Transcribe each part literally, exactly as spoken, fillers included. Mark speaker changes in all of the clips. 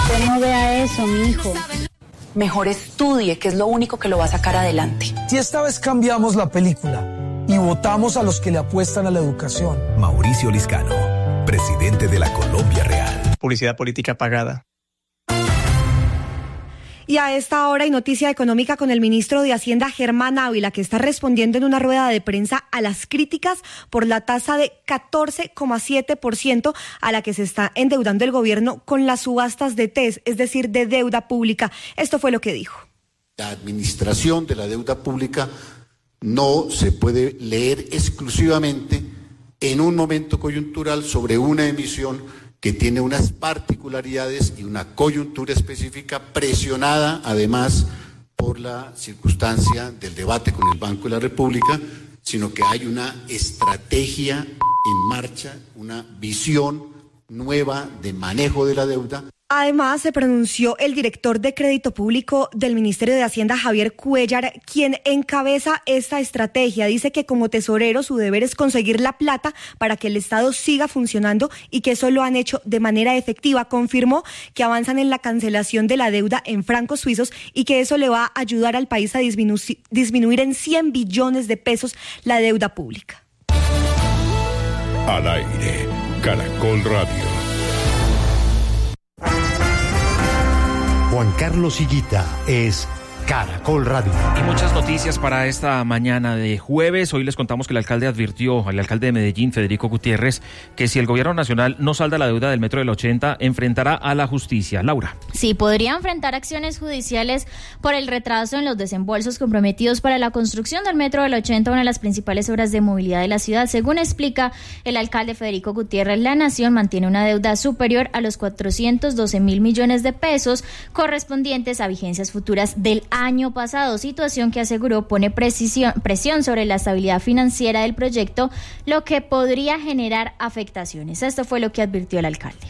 Speaker 1: Usted no vea eso, mi hijo.
Speaker 2: Mejor estudie, que es lo único que lo va a sacar adelante.
Speaker 3: Si esta vez cambiamos la película y votamos a los que le apuestan a la educación.
Speaker 4: Mauricio Liscano, presidente de la Colombia Real.
Speaker 5: Publicidad política pagada.
Speaker 6: Y a esta hora hay noticia económica con el ministro de Hacienda, Germán Ávila, que está respondiendo en una rueda de prensa a las críticas por la tasa de catorce coma siete por ciento a la que se está endeudando el gobierno con las subastas de T E S, es decir, de deuda pública. Esto fue lo que dijo.
Speaker 7: La administración de la deuda pública no se puede leer exclusivamente en un momento coyuntural sobre una emisión que tiene unas particularidades y una coyuntura específica, presionada además por la circunstancia del debate con el Banco de la República, sino que hay una estrategia en marcha, una visión nueva de manejo de la deuda.
Speaker 6: Además, se pronunció el director de Crédito Público del Ministerio de Hacienda, Javier Cuéllar, quien encabeza esta estrategia. Dice que como tesorero su deber es conseguir la plata para que el Estado siga funcionando y que eso lo han hecho de manera efectiva. Confirmó que avanzan en la cancelación de la deuda en francos suizos y que eso le va a ayudar al país a disminu- disminuir en cien billones de pesos la deuda pública.
Speaker 8: Al aire, Caracol Radio. Juan Carlos Higuita es Caracol Radio.
Speaker 9: Y muchas noticias para esta mañana de jueves. Hoy les contamos que el alcalde advirtió, el alcalde de Medellín, Federico Gutiérrez, que si el gobierno nacional no salda la deuda del metro del ochenta, enfrentará a la justicia. Laura.
Speaker 10: Sí, podría enfrentar acciones judiciales por el retraso en los desembolsos comprometidos para la construcción del metro del ochenta, una de las principales obras de movilidad de la ciudad. Según explica el alcalde Federico Gutiérrez, la nación mantiene una deuda superior a los cuatrocientos doce mil millones de pesos correspondientes a vigencias futuras del año pasado, situación que aseguró pone precisión, presión sobre la estabilidad financiera del proyecto, lo que podría generar afectaciones. Esto fue lo que advirtió el alcalde.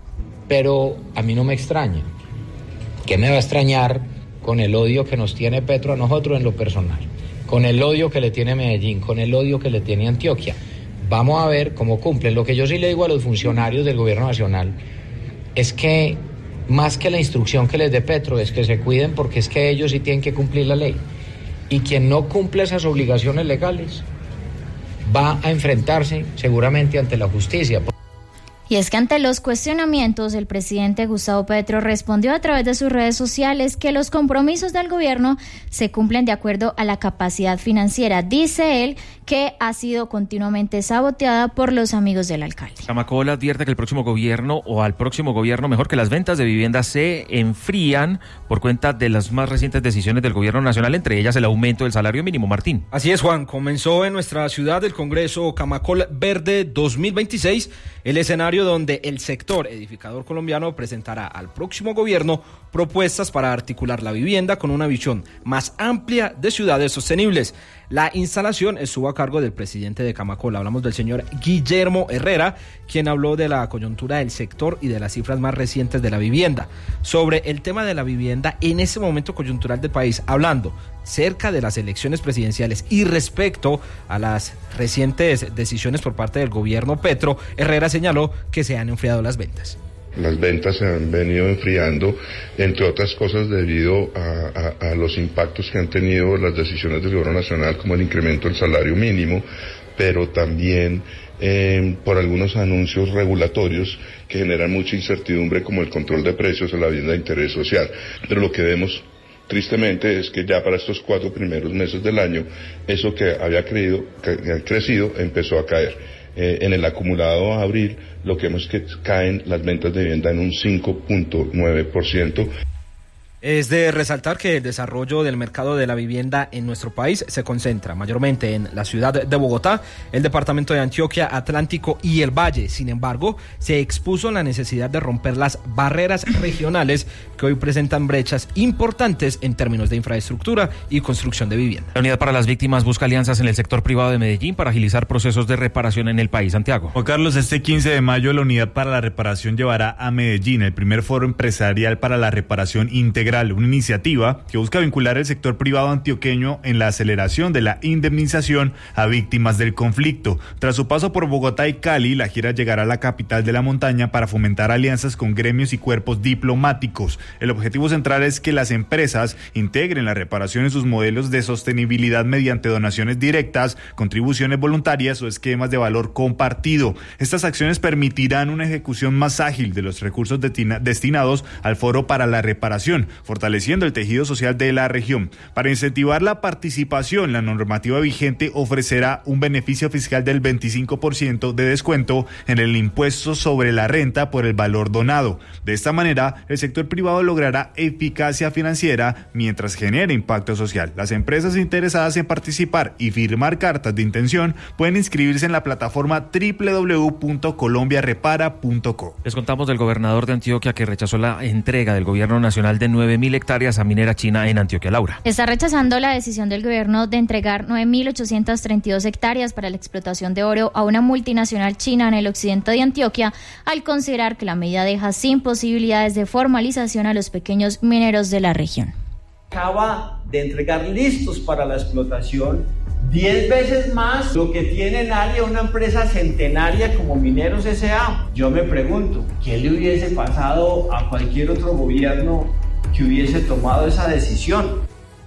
Speaker 11: Pero a mí no me extraña. ¿Qué me va a extrañar con el odio que nos tiene Petro a nosotros en lo personal? Con el odio que le tiene Medellín, con el odio que le tiene Antioquia. Vamos a ver cómo cumplen. Lo que yo sí le digo a los funcionarios del gobierno nacional es que más que la instrucción que les dé Petro, es que se cuiden porque es que ellos sí tienen que cumplir la ley. Y quien no cumple esas obligaciones legales va a enfrentarse seguramente ante la justicia.
Speaker 10: Y es que ante los cuestionamientos, el presidente Gustavo Petro respondió a través de sus redes sociales que los compromisos del gobierno se cumplen de acuerdo a la capacidad financiera. Dice él que ha sido continuamente saboteada por los amigos del alcalde.
Speaker 9: Camacola advierte que el próximo gobierno, o al próximo gobierno, mejor, que las ventas de viviendas se enfrían por cuenta de las más recientes decisiones del gobierno nacional, entre ellas el aumento del salario mínimo. Martín.
Speaker 12: Así es, Juan. Comenzó en nuestra ciudad el Congreso Camacol Verde dos mil veintiséis, el escenario donde el sector edificador colombiano presentará al próximo gobierno propuestas para articular la vivienda con una visión más amplia de ciudades sostenibles. La instalación estuvo a cargo del presidente de Camacol. Hablamos del señor Guillermo Herrera, quien habló de la coyuntura del sector y de las cifras más recientes de la vivienda. Sobre el tema de la vivienda en este momento coyuntural del país, hablando cerca de las elecciones presidenciales y respecto a las recientes decisiones por parte del gobierno Petro, Herrera señaló que se han enfriado las ventas.
Speaker 13: Las ventas se han venido enfriando, entre otras cosas debido a, a, a los impactos que han tenido las decisiones del gobierno nacional, como el incremento del salario mínimo, pero también eh, por algunos anuncios regulatorios que generan mucha incertidumbre, como el control de precios o la vivienda de interés social. Pero lo que vemos tristemente es que ya para estos cuatro primeros meses del año, eso que había creído, que ha crecido empezó a caer. Eh, en el acumulado a abril, lo que vemos es que caen las ventas de vivienda en un cinco punto nueve por ciento.
Speaker 12: Es de resaltar que el desarrollo del mercado de la vivienda en nuestro país se concentra mayormente en la ciudad de Bogotá, el departamento de Antioquia, Atlántico y el Valle. Sin embargo, se expuso la necesidad de romper las barreras regionales que hoy presentan brechas importantes en términos de infraestructura y construcción de vivienda.
Speaker 9: La Unidad para las Víctimas busca alianzas en el sector privado de Medellín para agilizar procesos de reparación en el país. Santiago.
Speaker 14: Juan Carlos, este quince de mayo la Unidad para la Reparación llevará a Medellín el primer foro empresarial para la reparación integral
Speaker 5: Integral, una iniciativa que busca vincular el sector privado antioqueño en la aceleración de la indemnización a víctimas del conflicto. Tras su paso por Bogotá y Cali, la gira llegará a la capital de la montaña para fomentar alianzas con gremios y cuerpos diplomáticos. El objetivo central es que las empresas integren la reparación en sus modelos de sostenibilidad mediante donaciones directas, contribuciones voluntarias o esquemas de valor compartido. Estas acciones permitirán una ejecución más ágil de los recursos destina- destinados al Foro para la Reparación, fortaleciendo el tejido social de la región. Para incentivar la participación, la normativa vigente ofrecerá un beneficio fiscal del veinticinco por ciento de descuento en el impuesto sobre la renta por el valor donado. De esta manera, el sector privado logrará eficacia financiera mientras genere impacto social. Las empresas interesadas en participar y firmar cartas de intención pueden inscribirse en la plataforma doble u doble u doble u punto colombia repara punto co.
Speaker 9: Les contamos del gobernador de Antioquia que rechazó la entrega del gobierno nacional de nueve mil hectáreas a minera china en Antioquia. Laura.
Speaker 10: Está rechazando la decisión del gobierno de entregar nueve mil ochocientas treinta y dos hectáreas para la explotación de oro a una multinacional china en el occidente de Antioquia, al considerar que la medida deja sin posibilidades de formalización a los pequeños mineros de la región.
Speaker 14: Acaba de entregar listos para la explotación diez veces más lo que tiene en área una empresa centenaria como Mineros S A Yo me pregunto, ¿qué le hubiese pasado a cualquier otro gobierno que hubiese tomado esa decisión?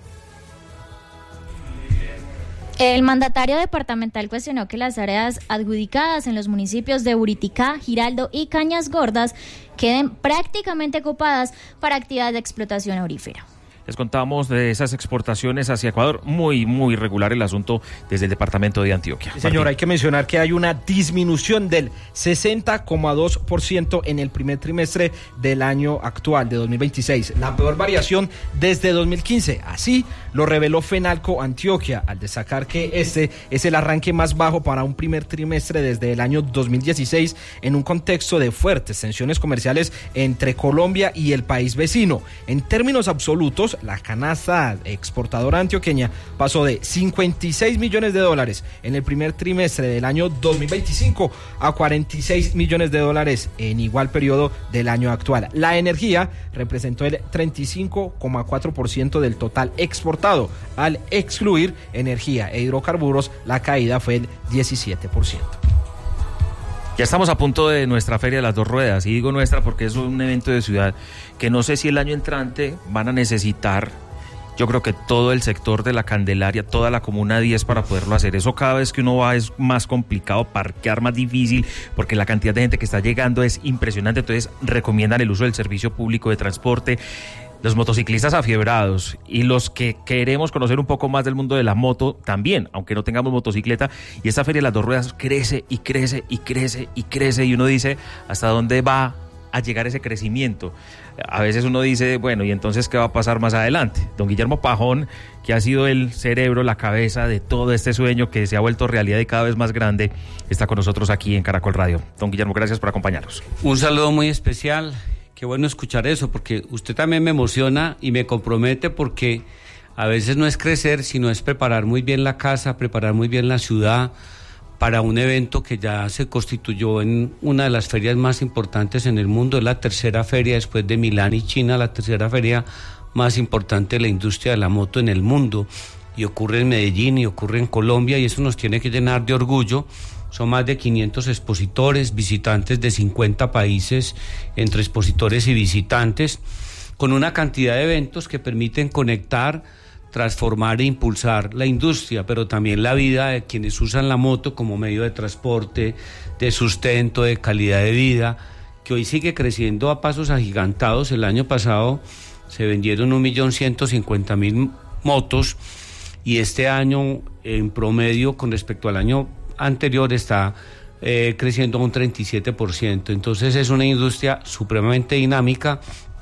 Speaker 10: El mandatario departamental cuestionó que las áreas adjudicadas en los municipios de Buriticá, Giraldo y Cañas Gordas queden prácticamente copadas para actividades de explotación aurífera.
Speaker 9: Les contamos de esas exportaciones hacia Ecuador. Muy, muy regular el asunto desde el departamento de Antioquia.
Speaker 12: Sí, señor, hay que mencionar que hay una disminución del sesenta coma dos por ciento en el primer trimestre del año actual, de dos mil veintiséis. La peor variación desde dos mil quince. Así lo reveló Fenalco Antioquia, al destacar que este es el arranque más bajo para un primer trimestre desde el año dos mil dieciséis, en un contexto de fuertes tensiones comerciales entre Colombia y el país vecino. En términos absolutos, la canasta exportadora antioqueña pasó de cincuenta y seis millones de dólares en el primer trimestre del año dos mil veinticinco a cuarenta y seis millones de dólares en igual periodo del año actual. La energía representó el treinta y cinco coma cuatro por ciento del total exportado. Al excluir energía e hidrocarburos, la caída fue el diecisiete por ciento.
Speaker 9: Ya estamos a punto de nuestra Feria de las Dos Ruedas, y digo nuestra porque es un evento de ciudad que no sé si el año entrante van a necesitar, yo creo que todo el sector de la Candelaria, toda la Comuna diez para poderlo hacer. Eso cada vez que uno va es más complicado, parquear más difícil, porque la cantidad de gente que está llegando es impresionante. Entonces recomiendan el uso del servicio público de transporte. Los motociclistas afiebrados y los que queremos conocer un poco más del mundo de la moto también, aunque no tengamos motocicleta. Y esta Feria de las Dos Ruedas crece y crece y crece y crece, y uno dice, ¿hasta dónde va a llegar ese crecimiento? A veces uno dice, bueno, ¿y entonces qué va a pasar más adelante? Don Guillermo Pajón, que ha sido el cerebro, la cabeza de todo este sueño que se ha vuelto realidad y cada vez más grande, está con nosotros aquí en Caracol Radio. Don Guillermo, gracias por acompañarnos.
Speaker 15: Un saludo muy especial. Qué bueno escuchar eso, porque usted también me emociona y me compromete, porque a veces no es crecer, sino es preparar muy bien la casa, preparar muy bien la ciudad para un evento que ya se constituyó en una de las ferias más importantes en el mundo. Es la tercera feria después de Milán y China, la tercera feria más importante de la industria de la moto en el mundo, y ocurre en Medellín y ocurre en Colombia, y eso nos tiene que llenar de orgullo. Son más de quinientos expositores, visitantes de cincuenta países, entre expositores y visitantes, con una cantidad de eventos que permiten conectar, transformar e impulsar la industria, pero también la vida de quienes usan la moto como medio de transporte, de sustento, de calidad de vida, que hoy sigue creciendo a pasos agigantados. El año pasado se vendieron un millón ciento cincuenta mil motos, y este año en promedio con respecto al año anterior está eh, creciendo un treinta y siete por ciento. Entonces es una industria supremamente dinámica,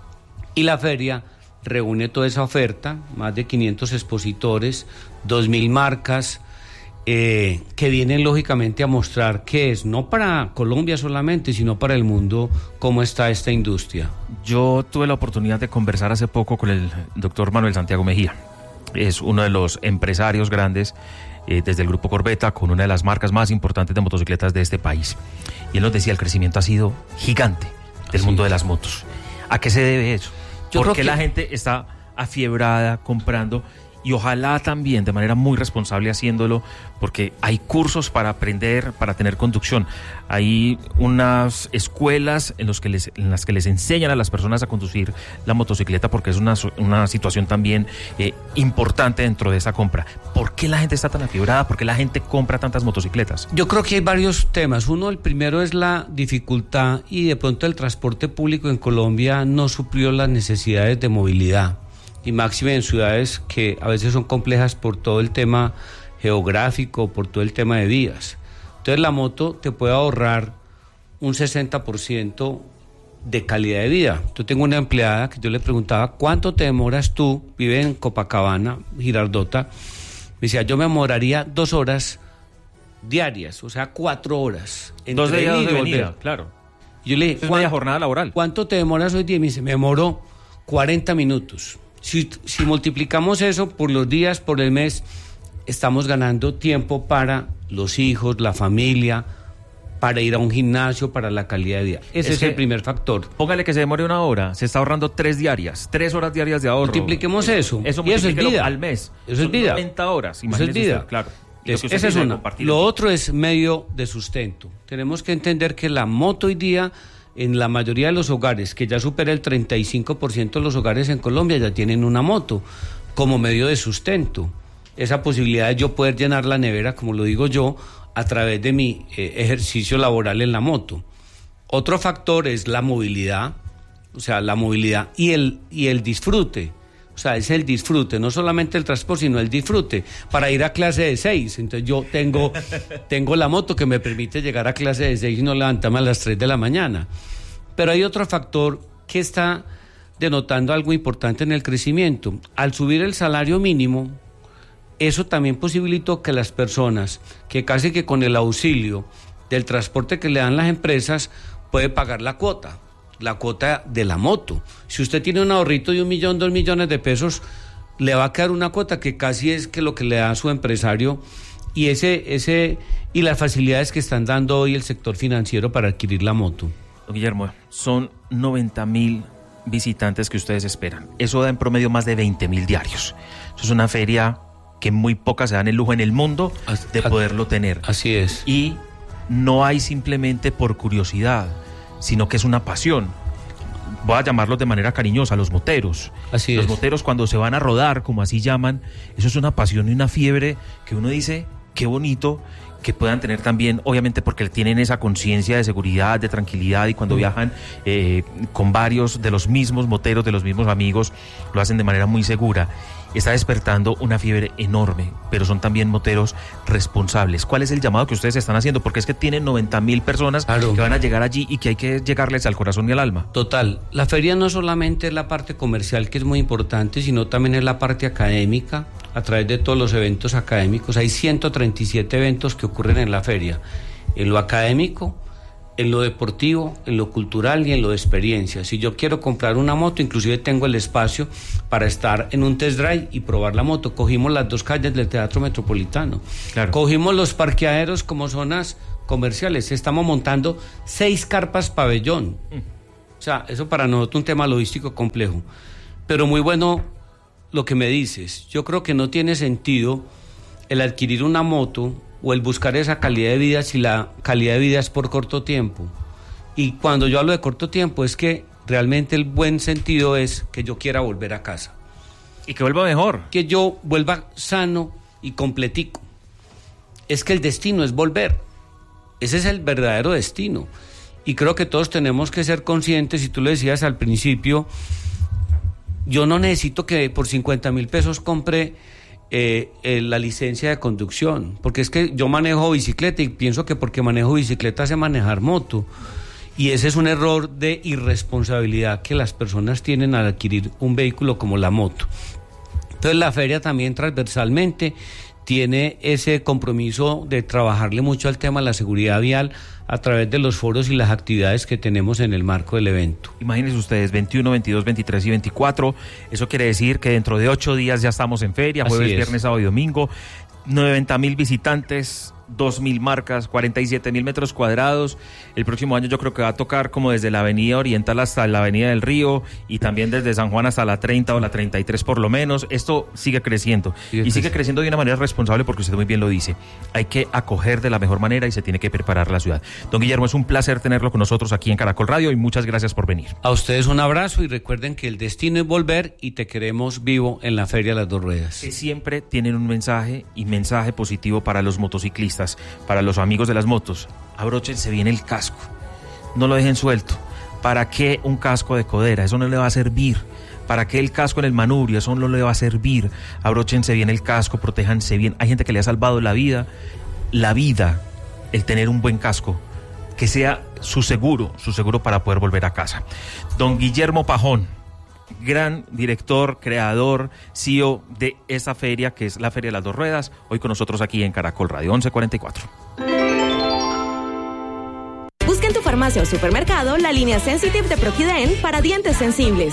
Speaker 15: y la feria reúne toda esa oferta, más de quinientos expositores, dos mil marcas, eh, que vienen lógicamente a mostrar qué es, no para Colombia solamente, sino para el mundo, cómo está esta industria.
Speaker 9: Yo tuve la oportunidad de conversar hace poco con el doctor Manuel Santiago Mejía. Es uno de los empresarios grandes eh, desde el Grupo Corbeta, con una de las marcas más importantes de motocicletas de este país. Y él nos decía, el crecimiento ha sido gigante del Así mundo es. de las motos. ¿A qué se debe eso? Yo ¿Por qué que... la gente está afiebrada comprando? Y ojalá también de manera muy responsable haciéndolo, porque hay cursos para aprender, para tener conducción. Hay unas escuelas en, los que les, en las que les enseñan a las personas a conducir la motocicleta, porque es una, una situación también eh, importante dentro de esa compra. ¿Por qué la gente está tan afiebrada? ¿Por qué la gente compra tantas motocicletas?
Speaker 15: Yo creo que hay varios temas. Uno, el primero es la dificultad y de pronto el transporte público en Colombia no suplió las necesidades de movilidad. Y máxime en ciudades que a veces son complejas por todo el tema geográfico, por todo el tema de vías. Entonces la moto te puede ahorrar un sesenta por ciento de calidad de vida. Yo tengo una empleada que yo le preguntaba, ¿cuánto te demoras tú? Vive en Copacabana, Girardota. Me decía, yo me demoraría dos horas diarias, o sea, cuatro horas.
Speaker 9: Dos días de venida, claro.
Speaker 15: Yo le dije,
Speaker 9: es media jornada laboral.
Speaker 15: ¿Cuánto te demoras hoy día? Y me dice, me demoro cuarenta minutos. Si, si multiplicamos eso por los días, por el mes, estamos ganando tiempo para los hijos, la familia, para ir a un gimnasio, para la calidad de vida. Ese es, es el primer factor.
Speaker 9: Póngale que se demore una hora, se está ahorrando tres diarias, tres horas diarias de ahorro.
Speaker 15: Multipliquemos eso.
Speaker 9: Eso,
Speaker 15: y eso es vida.
Speaker 9: Al mes.
Speaker 15: Eso es vida.
Speaker 9: noventa horas,
Speaker 15: imagínese. Eso es vida.
Speaker 9: Usted, claro.
Speaker 15: Entonces, esa es una. Lo otro es medio de sustento. Tenemos que entender que la moto hoy día, en la mayoría de los hogares, que ya supera el treinta y cinco por ciento de los hogares en Colombia, ya tienen una moto como medio de sustento. Esa posibilidad de yo poder llenar la nevera, como lo digo yo, a través de mi eh, ejercicio laboral en la moto. Otro factor es la movilidad, o sea, la movilidad y el, y el disfrute. O sea, es el disfrute, no solamente el transporte, sino el disfrute. Para ir a clase de seis, entonces yo tengo, tengo la moto que me permite llegar a clase de seis y no levantarme a las tres de la mañana. Pero hay otro factor que está denotando algo importante en el crecimiento. Al subir el salario mínimo, eso también posibilitó que las personas, que casi que con el auxilio del transporte que le dan las empresas, puede pagar la cuota. La cuota de la moto. Si usted tiene un ahorrito de un millón, dos millones de pesos, le va a quedar una cuota que casi es que lo que le da a su empresario y ese, ese, y las facilidades que están dando hoy el sector financiero para adquirir la moto.
Speaker 9: Don Guillermo, son noventa mil visitantes que ustedes esperan. Eso da en promedio más de veinte mil diarios. Eso es una feria que muy pocas se dan el lujo en el mundo de poderlo tener.
Speaker 15: Así es.
Speaker 9: Y no hay simplemente por curiosidad, sino que es una pasión. Voy a llamarlos de manera cariñosa, los moteros.
Speaker 15: Así
Speaker 9: los
Speaker 15: es.
Speaker 9: moteros cuando se van a rodar, como así llaman, eso es una pasión y una fiebre que uno dice, qué bonito que puedan tener también, obviamente porque tienen esa conciencia de seguridad, de tranquilidad, y cuando mm. viajan eh, con varios de los mismos moteros, de los mismos amigos, lo hacen de manera muy segura. Está despertando una fiebre enorme, pero son también moteros responsables. ¿Cuál es el llamado que ustedes están haciendo? Porque es que tienen noventa mil personas claro. que van a llegar allí y que hay que llegarles al corazón y al alma.
Speaker 15: Total, la feria no solamente es la parte comercial, que es muy importante, sino también es la parte académica, a través de todos los eventos académicos. Hay ciento treinta y siete eventos que ocurren en la feria, en lo académico, en lo deportivo, en lo cultural y en lo de experiencia. Si yo quiero comprar una moto, inclusive tengo el espacio para estar en un test drive y probar la moto. Cogimos las dos calles del Teatro Metropolitano. Claro. Cogimos los parqueaderos como zonas comerciales. Estamos montando seis carpas pabellón. Mm. O sea, eso para nosotros un tema logístico complejo. Pero muy bueno lo que me dices. Yo creo que no tiene sentido el adquirir una moto o el buscar esa calidad de vida si la calidad de vida es por corto tiempo. Y cuando yo hablo de corto tiempo es que realmente el buen sentido es que yo quiera volver a casa.
Speaker 9: Y que vuelva mejor.
Speaker 15: Que yo vuelva sano y completico. Es que el destino es volver. Ese es el verdadero destino. Y creo que todos tenemos que ser conscientes, y tú lo decías al principio, yo no necesito que por cincuenta mil pesos compre Eh, eh, la licencia de conducción, porque es que yo manejo bicicleta y pienso que porque manejo bicicleta sé manejar moto, y ese es un error de irresponsabilidad que las personas tienen al adquirir un vehículo como la moto. Entonces la feria también transversalmente tiene ese compromiso de trabajarle mucho al tema de la seguridad vial a través de los foros y las actividades que tenemos en el marco del evento.
Speaker 9: Imagínense ustedes, veintiuno, veintidós, veintitrés y veinticuatro, eso quiere decir que dentro de ocho días ya estamos en feria, jueves, viernes, sábado y domingo, noventa mil visitantes, dos mil marcas, cuarenta y siete mil metros cuadrados. El próximo año yo creo que va a tocar como desde la avenida Oriental hasta la avenida del Río y también desde San Juan hasta la treinta o la treinta y tres por lo menos. Esto sigue creciendo y, y sigue creciendo de una manera responsable porque usted muy bien lo dice. Hay que acoger de la mejor manera y se tiene que preparar la ciudad. Don Guillermo, es un placer tenerlo con nosotros aquí en Caracol Radio y muchas gracias por venir.
Speaker 15: A ustedes un abrazo y recuerden que el destino es volver y te queremos vivo en la Feria de las Dos Ruedas.
Speaker 9: Que siempre tienen un mensaje y mensaje positivo para los motociclistas, para los amigos de las motos. Abróchense bien el casco, no lo dejen suelto. ¿Para qué un casco de codera? Eso no le va a servir. ¿Para qué el casco en el manubrio? Eso no le va a servir. Abróchense bien el casco, protéjanse bien. Hay gente que le ha salvado la vida, la vida, el tener un buen casco, que sea su seguro, su seguro para poder volver a casa. Don Guillermo Pajón, gran director, creador, C E O de esta feria, que es la Feria de las Dos Ruedas, hoy con nosotros aquí en Caracol Radio, once cuarenta y cuatro.
Speaker 16: Busca en tu farmacia o supermercado la línea Sensitive de Proquident para dientes sensibles.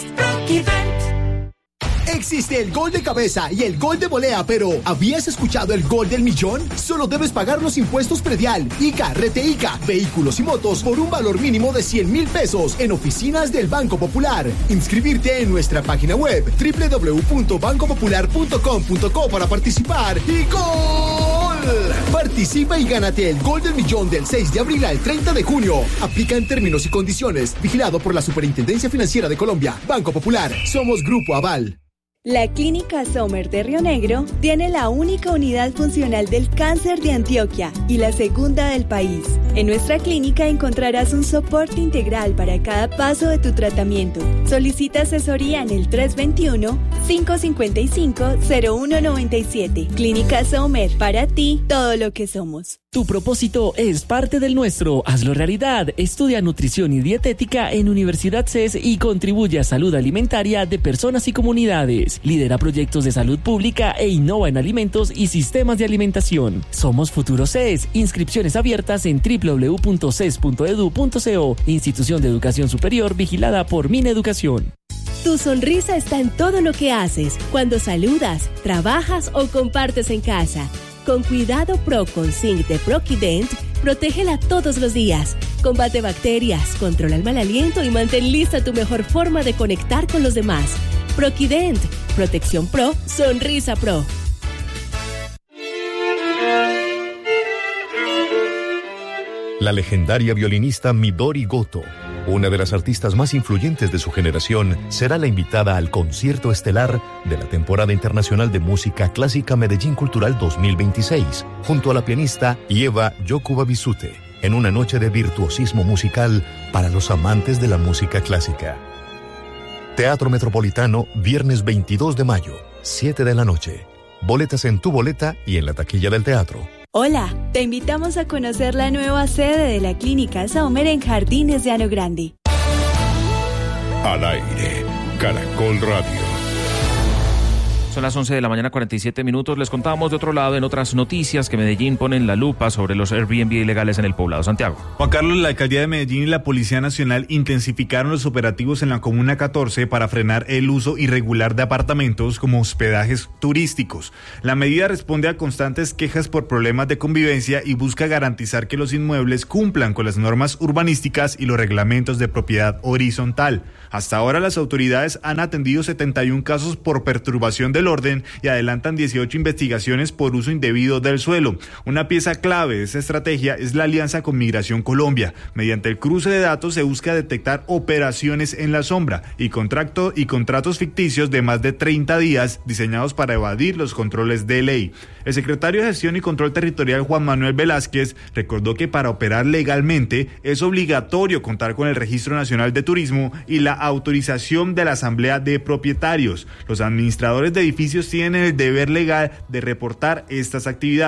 Speaker 17: Existe el gol de cabeza y el gol de volea, pero ¿habías escuchado el gol del millón? Solo debes pagar los impuestos predial, ICA, Rete ICA, vehículos y motos por un valor mínimo de cien mil pesos en oficinas del Banco Popular. Inscribirte en nuestra página web doble u doble u doble u punto banco popular punto com punto co para participar y ¡gol! Participa y gánate el gol del millón del seis de abril al treinta de junio. Aplica en términos y condiciones. Vigilado por la Superintendencia Financiera de Colombia. Banco Popular. Somos Grupo Aval.
Speaker 18: La Clínica Sommer de Río Negro tiene la única unidad funcional del cáncer de Antioquia y la segunda del país. En nuestra clínica encontrarás un soporte integral para cada paso de tu tratamiento. Solicita asesoría en el tres dos uno, cinco cinco cinco, cero uno nueve siete. Clínica Sommer, para ti todo lo que somos.
Speaker 19: Tu propósito es parte del nuestro. Hazlo realidad. Estudia nutrición y dietética en Universidad C E S y contribuye a salud alimentaria de personas y comunidades. Lidera proyectos de salud pública e innova en alimentos y sistemas de alimentación. Somos Futuro C E S. Inscripciones abiertas en doble u doble u doble u punto c e s punto e d u punto co. Institución de Educación Superior vigilada por Mineducación.
Speaker 20: Tu sonrisa está en todo lo que haces, cuando saludas, trabajas o compartes en casa. Con Cuidado Pro con Zinc de Proquident, protégela todos los días. Combate bacterias, controla el mal aliento y mantén lista tu mejor forma de conectar con los demás. Proquident, protección pro, sonrisa pro.
Speaker 21: La legendaria violinista Midori Goto, una de las artistas más influyentes de su generación, será la invitada al concierto estelar de la temporada internacional de música clásica Medellín Cultural dos mil veintiséis, junto a la pianista Ieva Yokubabisute, en una noche de virtuosismo musical para los amantes de la música clásica. Teatro Metropolitano, viernes veintidós de mayo, siete de la noche. Boletas en tu boleta y en la taquilla del teatro.
Speaker 18: Hola, te invitamos a conocer la nueva sede de la Clínica Sommer en Jardines de Llano Grande.
Speaker 8: Al aire, Caracol Radio.
Speaker 9: Son las once de la mañana, cuarenta y siete minutos. Les contábamos de otro lado en otras noticias que Medellín pone en la lupa sobre los Airbnb ilegales en el poblado. Santiago.
Speaker 5: Juan Carlos, la Alcaldía de Medellín y la Policía Nacional intensificaron los operativos en la Comuna catorce para frenar el uso irregular de apartamentos como hospedajes turísticos. La medida responde a constantes quejas por problemas de convivencia y busca garantizar que los inmuebles cumplan con las normas urbanísticas y los reglamentos de propiedad horizontal. Hasta ahora las autoridades han atendido setenta y uno casos por perturbación del orden y adelantan dieciocho investigaciones por uso indebido del suelo. Una pieza clave de esta estrategia es la alianza con Migración Colombia. Mediante el cruce de datos se busca detectar operaciones en la sombra y, contrato, y contratos ficticios de más de treinta días diseñados para evadir los controles de ley. El secretario de Gestión y Control Territorial, Juan Manuel Velázquez, recordó que para operar legalmente es obligatorio contar con el Registro Nacional de Turismo y la autorización de la Asamblea de Propietarios. Los administradores de edificios tienen el deber legal de reportar estas actividades.